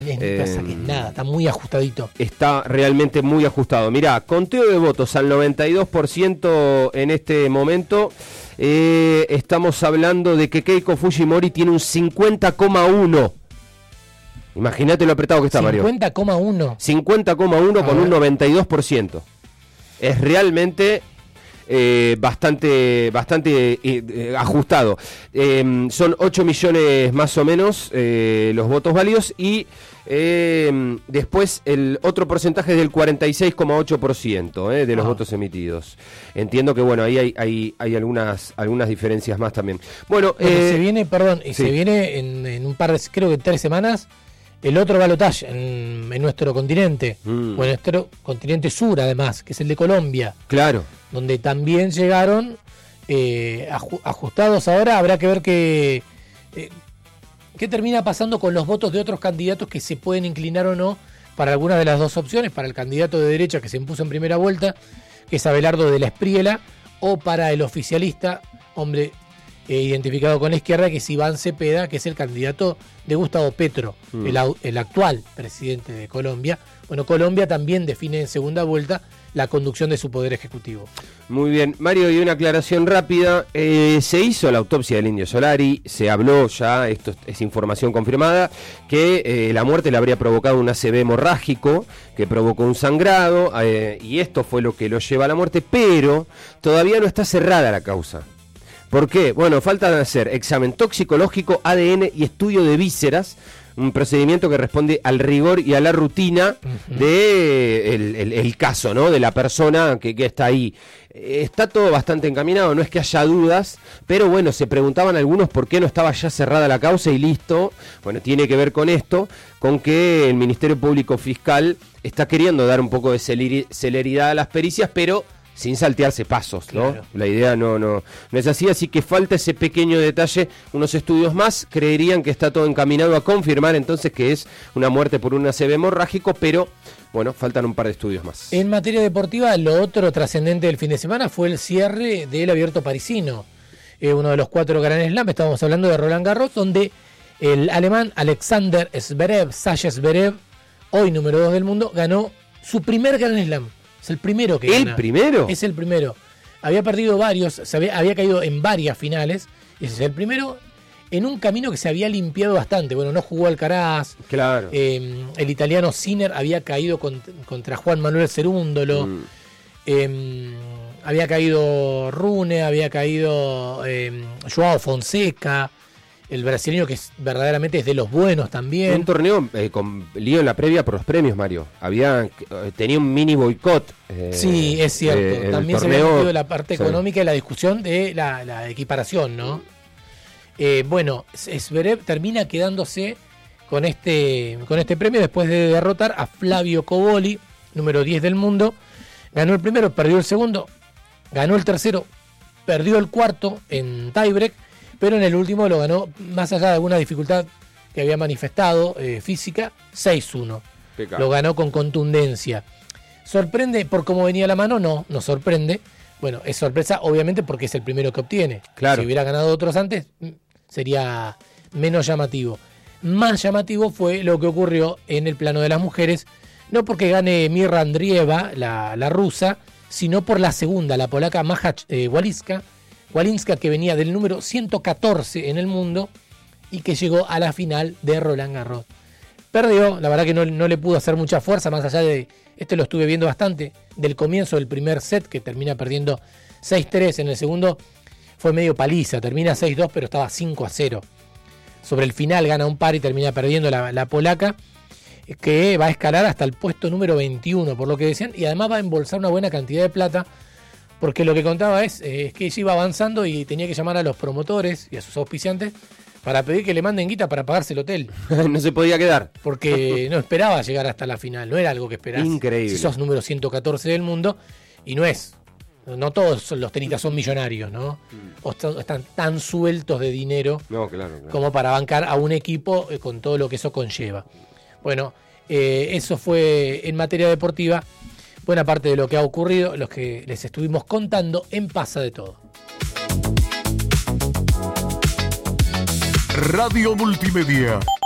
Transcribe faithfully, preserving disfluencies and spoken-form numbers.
Es, eh, pasa que es nada, está muy ajustadito. Está realmente muy ajustado. Mirá, conteo de votos al noventa y dos por ciento en este momento. Eh, estamos hablando de que Keiko Fujimori tiene un cincuenta coma uno. Imagínate lo apretado que está, Mario. cincuenta coma uno. cincuenta coma uno con un noventa y dos por ciento. Es realmente... Eh, bastante bastante eh, eh, ajustado. Eh, son ocho millones más o menos eh, los votos válidos y eh, después el otro porcentaje es del cuarenta y seis coma ocho por ciento eh, de los ah. votos emitidos. Entiendo que bueno, ahí hay, hay, hay algunas algunas diferencias más también. Bueno, bueno eh, se viene, perdón, sí. se viene en, en un par de, creo que tres semanas, el otro balotaje en, en nuestro continente, mm. o en nuestro continente sur además, que es el de Colombia. Claro. Donde también llegaron eh, ajustados. Ahora habrá que ver qué, eh, qué termina pasando con los votos de otros candidatos que se pueden inclinar o no para alguna de las dos opciones, para el candidato de derecha que se impuso en primera vuelta, que es Abelardo de la Espriela, o para el oficialista, hombre eh, identificado con la izquierda, que es Iván Cepeda, que es el candidato de Gustavo Petro, mm. el, el actual presidente de Colombia. Bueno, Colombia también define en segunda vuelta la conducción de su poder ejecutivo. Muy bien, Mario, y una aclaración rápida. Eh, se hizo la autopsia del Indio Solari, se habló ya, esto es información confirmada, que eh, la muerte le habría provocado un A C V hemorrágico, que provocó un sangrado, eh, y esto fue lo que lo lleva a la muerte, pero todavía no está cerrada la causa. ¿Por qué? Bueno, falta hacer examen toxicológico, A D N y estudio de vísceras, un procedimiento que responde al rigor y a la rutina uh-huh. de el, el, el caso, ¿no? De la persona que, que está ahí. Está todo bastante encaminado, no es que haya dudas, pero bueno, se preguntaban algunos por qué no estaba ya cerrada la causa y listo. Bueno, tiene que ver con esto, con que el Ministerio Público Fiscal está queriendo dar un poco de celeridad a las pericias, pero sin saltearse pasos, ¿no? Claro. La idea no, no, no es así, así que falta ese pequeño detalle, unos estudios más, creerían que está todo encaminado a confirmar entonces que es una muerte por un A C V hemorrágico, pero bueno, faltan un par de estudios más. En materia deportiva, lo otro trascendente del fin de semana fue el cierre del Abierto Parisino, eh, uno de los cuatro Grand Slam, estábamos hablando de Roland Garros, donde el alemán Alexander Zverev, Sasha Zverev, hoy número dos del mundo, ganó su primer Grand Slam. Es el primero que ¿El gana. primero? Es el primero. Había perdido varios, se había, había caído en varias finales. Y ese es el primero en un camino que se había limpiado bastante. Bueno, no jugó Alcaraz. Claro. Eh, el italiano Sinner había caído con, contra Juan Manuel Cerúndolo. Mm. Eh, había caído Rune, había caído eh, Joao Fonseca. El brasileño que es, verdaderamente es de los buenos también. Un torneo eh, con lío en la previa por los premios, Mario. Había eh, tenía un mini boicot. Eh, sí, es cierto. Eh, también torneo, se había metido la parte sí. económica y la discusión de la, la equiparación, ¿no? Eh, bueno, Zverev termina quedándose con este, con este premio después de derrotar a Flavio Cobolli, número diez del mundo. Ganó el primero, perdió el segundo, ganó el tercero, perdió el cuarto en tiebreak, pero en el último lo ganó, más allá de alguna dificultad que había manifestado eh, física, seis uno. Pecado. Lo ganó con contundencia. ¿Sorprende por cómo venía la mano? No, no sorprende. Bueno, es sorpresa obviamente porque es el primero que obtiene. Claro. Si hubiera ganado otros antes, sería menos llamativo. Más llamativo fue lo que ocurrió en el plano de las mujeres, no porque gane Mirra Andrieva, la, la rusa, sino por la segunda, la polaca Maja eh, Walinska, Walinska, que venía del número ciento catorce en el mundo y que llegó a la final de Roland Garros. Perdió, la verdad que no, no le pudo hacer mucha fuerza, más allá de, este lo estuve viendo bastante, del comienzo del primer set, que termina perdiendo seis tres, en el segundo fue medio paliza, termina seis dos, pero estaba cinco a cero. Sobre el final gana un par y termina perdiendo la, la polaca, que va a escalar hasta el puesto número veintiuno, por lo que decían, y además va a embolsar una buena cantidad de plata, porque lo que contaba es, eh, es que ella iba avanzando y tenía que llamar a los promotores y a sus auspiciantes para pedir que le manden guita para pagarse el hotel. No se podía quedar. Porque no esperaba llegar hasta la final, no era algo que esperás. Increíble. Si sos número ciento catorce del mundo, y no es, no todos los tenistas son millonarios, ¿no? Mm. O están, están tan sueltos de dinero no, claro, claro. como para bancar a un equipo eh, con todo lo que eso conlleva. Bueno, eh, eso fue en materia deportiva. Buena parte de lo que ha ocurrido, los que les estuvimos contando en Pasa de Todo. Radio Multimedia.